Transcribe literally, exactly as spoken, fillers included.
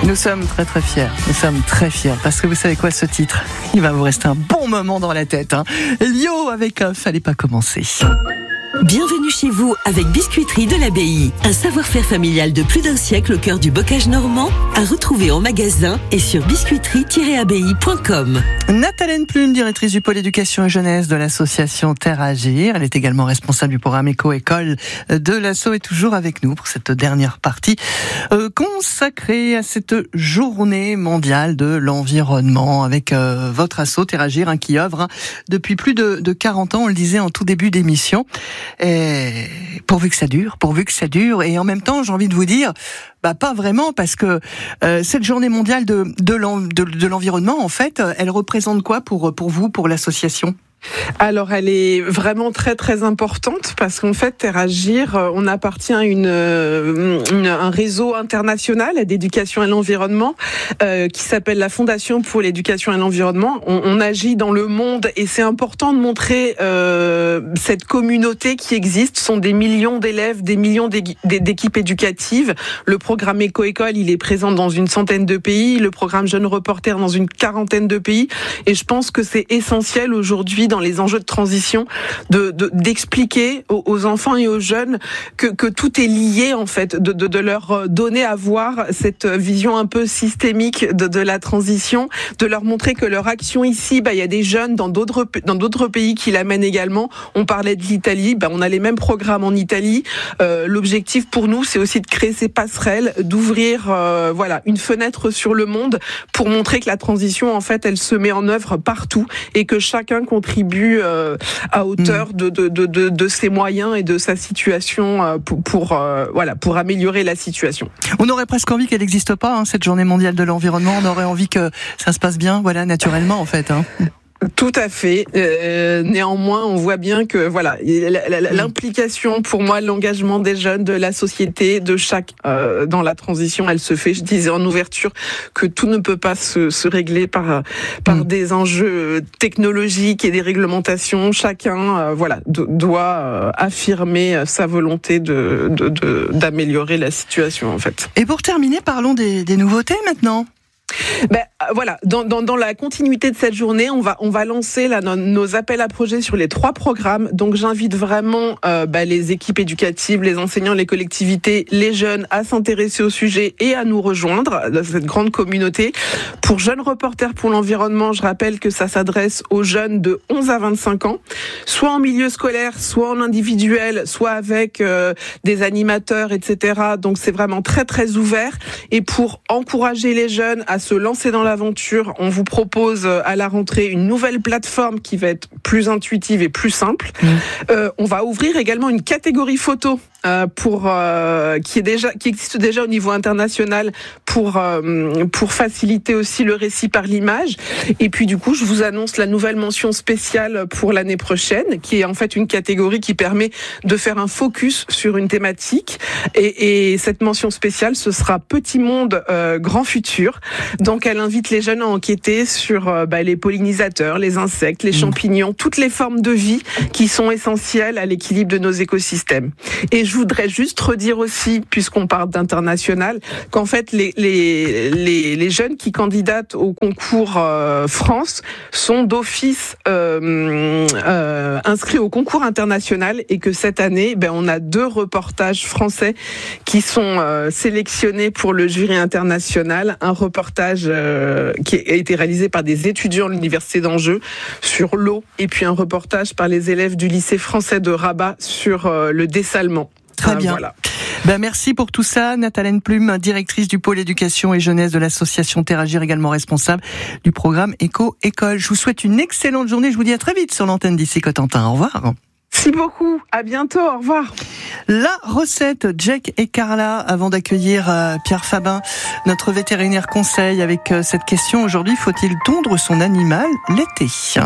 Nous sommes très très fiers, nous sommes très fiers, parce que vous savez quoi, ce titre, il va vous rester un bon moment dans la tête. Hein. Lio avec un Fallait pas commencer. Bienvenue chez vous avec Biscuiterie de l'Abbaye. Un savoir-faire familial de plus d'un siècle au cœur du bocage normand, à retrouver en magasin et sur biscuiterie tiret abbaye point com. Nathalène Plume, directrice du pôle éducation et jeunesse de l'association Terre à Agir. Elle est également responsable du programme Éco-École de l'asso, est toujours avec nous pour cette dernière partie euh, consacrée à cette journée mondiale de l'environnement avec euh, votre asso Terre à Agir, hein, qui œuvre hein, depuis plus de, de quarante ans, on le disait en tout début d'émission. Et pourvu que ça dure, pourvu que ça dure. Et en même temps, j'ai envie de vous dire, bah pas vraiment, parce que euh, cette journée mondiale de, de, l'en, de, de l'environnement, en fait, elle représente quoi pour, pour vous, pour l'association ? Alors, elle est vraiment très très importante parce qu'en fait, Terre à Agir, on appartient à une, une un réseau international d'éducation à l'environnement euh, qui s'appelle la Fondation pour l'éducation à l'environnement. On, on agit dans le monde et c'est important de montrer euh, cette communauté qui existe. Ce sont des millions d'élèves, des millions d'équipes éducatives. Le programme Éco-École, il est présent dans une centaine de pays. Le programme Jeunes Reporters dans une quarantaine de pays. Et je pense que c'est essentiel aujourd'hui dans les enjeux de transition, de, de d'expliquer aux, aux enfants et aux jeunes que, que tout est lié en fait, de, de, de leur donner à voir cette vision un peu systémique de, de la transition, de leur montrer que leur action ici, bah il y a des jeunes dans d'autres dans d'autres pays qui l'amènent également. On parlait de l'Italie, bah on a les mêmes programmes en Italie. Euh, l'objectif pour nous, c'est aussi de créer ces passerelles, d'ouvrir euh, voilà une fenêtre sur le monde pour montrer que la transition en fait, elle se met en œuvre partout et que chacun contribue Euh, à hauteur de, de, de, de, de ses moyens et de sa situation euh, pour, pour, euh, voilà, pour améliorer la situation. On aurait presque envie qu'elle n'existe pas, hein, cette journée mondiale de l'environnement. On aurait envie que ça se passe bien, voilà, naturellement en fait. Hein. Tout à fait. Euh, néanmoins, on voit bien que voilà l'implication, pour moi, l'engagement des jeunes, de la société, de chaque euh, dans la transition, elle se fait. Je disais en ouverture que tout ne peut pas se, se régler par par mmh. des enjeux technologiques et des réglementations. Chacun, euh, voilà, do, doit euh, affirmer sa volonté de, de, de d'améliorer la situation en fait. Et pour terminer, parlons des, des nouveautés maintenant. Ben voilà, dans, dans dans la continuité de cette journée, on va on va lancer là nos, nos appels à projets sur les trois programmes. Donc j'invite vraiment euh, ben, les équipes éducatives, les enseignants, les collectivités, les jeunes à s'intéresser au sujet et à nous rejoindre dans cette grande communauté. Pour Jeunes Reporters pour l'environnement, je rappelle que ça s'adresse aux jeunes de onze à vingt-cinq ans, soit en milieu scolaire, soit en individuel, soit avec euh, des animateurs, et cetera. Donc c'est vraiment très très ouvert. Et pour encourager les jeunes à se lancer dans l'aventure, on vous propose à la rentrée une nouvelle plateforme qui va être plus intuitive et plus simple. Mmh. Euh, on va ouvrir également une catégorie photo euh, pour euh, qui est déjà qui existe déjà au niveau international pour euh, pour faciliter aussi le récit par l'image. Et puis du coup, je vous annonce la nouvelle mention spéciale pour l'année prochaine, qui est en fait une catégorie qui permet de faire un focus sur une thématique. Et, et cette mention spéciale, ce sera Petit Monde, euh, Grand Futur. Donc, elle invite les jeunes à enquêter sur euh, bah, les pollinisateurs, les insectes, les champignons, toutes les formes de vie qui sont essentielles à l'équilibre de nos écosystèmes. Et je voudrais juste redire aussi, puisqu'on parle d'international, qu'en fait, les, les, les, les jeunes qui candidatent au concours euh, France sont d'office euh, euh, inscrits au concours international et que cette année, ben, on a deux reportages français qui sont euh, sélectionnés pour le jury international. Un reportage euh, qui a été réalisé par des étudiants de l'université d'Angers sur l'eau et puis un reportage par les élèves du lycée français de Rabat sur euh, le dessalement. Très euh, bien. Voilà. Ben merci pour tout ça, Nathalène Plume, directrice du pôle éducation et jeunesse de l'association Terre à Agir, également responsable du programme Éco-École. Je vous souhaite une excellente journée. Je vous dis à très vite sur l'antenne d'ici Cotentin. Au revoir. Merci beaucoup. À bientôt. Au revoir. La recette, Jack et Carla, avant d'accueillir euh, Pierre Fabin, notre vétérinaire conseil, avec euh, cette question aujourd'hui: faut-il tondre son animal l'été ?